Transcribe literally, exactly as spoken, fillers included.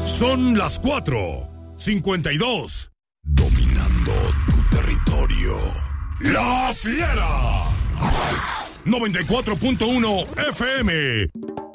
Son las cuatro cincuenta y dos. Dominando tu territorio. La Fiera. noventa y cuatro punto uno F M.